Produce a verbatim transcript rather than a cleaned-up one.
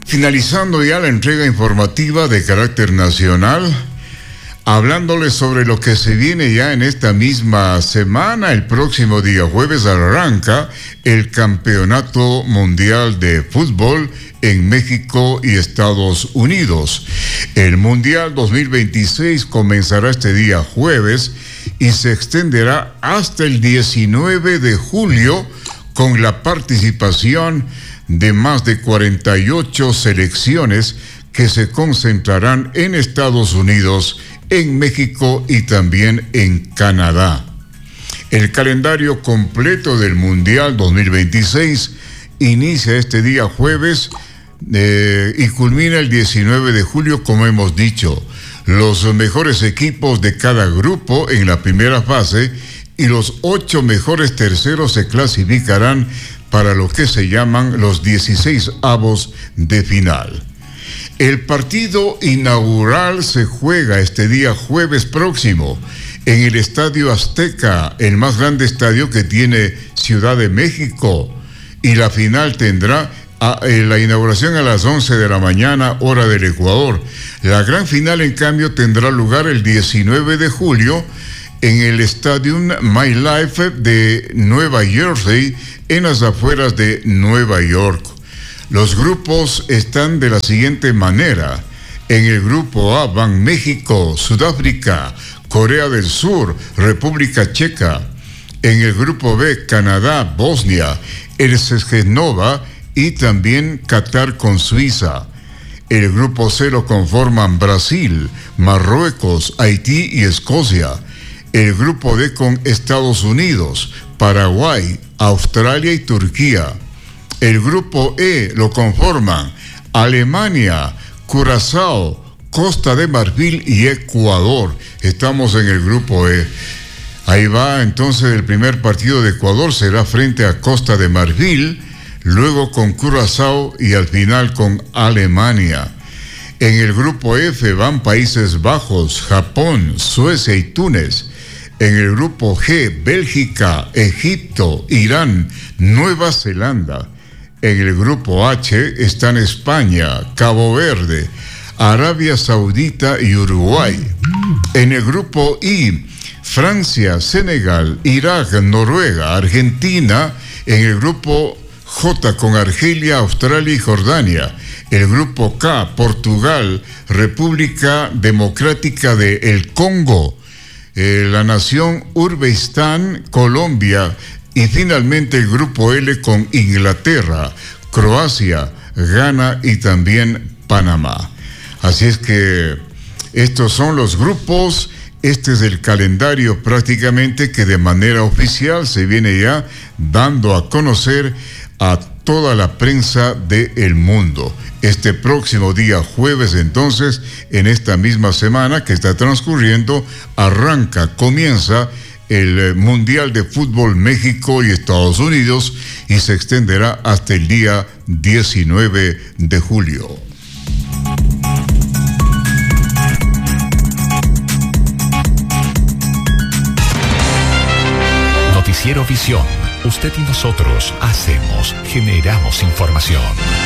Finalizando ya la entrega informativa de carácter nacional, hablándoles sobre lo que se viene ya en esta misma semana. El próximo día jueves arranca el Campeonato Mundial de Fútbol en México y Estados Unidos. El Mundial dos mil veintiséis comenzará este día jueves y se extenderá hasta el diecinueve de julio con la participación de más de cuarenta y ocho selecciones que se concentrarán en Estados Unidos, en México y también en Canadá. El calendario completo del Mundial dos mil veintiséis inicia este día jueves eh, y culmina el diecinueve de julio, como hemos dicho. Los mejores equipos de cada grupo en la primera fase y los ocho mejores terceros se clasificarán para lo que se llaman los dieciséis avos de final. El partido inaugural se juega este día jueves próximo en el Estadio Azteca, el más grande estadio que tiene Ciudad de México, y la final tendrá a, eh, la inauguración a las once de la mañana, hora del Ecuador. La gran final, en cambio, tendrá lugar el diecinueve de julio en el Stadium My Life de Nueva Jersey, en las afueras de Nueva York. Los grupos están de la siguiente manera. En el grupo A van México, Sudáfrica, Corea del Sur, República Checa. En el grupo B, Canadá, Bosnia, Herzegovina y también Qatar con Suiza. El grupo C lo conforman Brasil, Marruecos, Haití y Escocia. El grupo D con Estados Unidos, Paraguay, Australia y Turquía. El grupo E lo conforman Alemania, Curazao, Costa de Marfil y Ecuador. Estamos en el grupo E. Ahí va entonces el primer partido de Ecuador, será frente a Costa de Marfil, luego con Curazao y al final con Alemania. En el grupo F van Países Bajos, Japón, Suecia y Túnez. En el grupo G, Bélgica, Egipto, Irán, Nueva Zelanda. En el grupo H están España, Cabo Verde, Arabia Saudita y Uruguay. En el grupo I, Francia, Senegal, Irak, Noruega, Argentina. En el grupo J con Argelia, Australia y Jordania. El grupo K, Portugal, República Democrática de el Congo, eh, la nación Uzbekistán, Colombia y finalmente el grupo L con Inglaterra, Croacia, Ghana y también Panamá. Así es que estos son los grupos. Este es el calendario prácticamente que de manera oficial se viene ya dando a conocer a toda la prensa del mundo. Este próximo día jueves, entonces, en esta misma semana que está transcurriendo, arranca, comienza el Mundial de Fútbol México y Estados Unidos y se extenderá hasta el día diecinueve de julio. Noticiero Visión. Usted y nosotros hacemos, generamos información.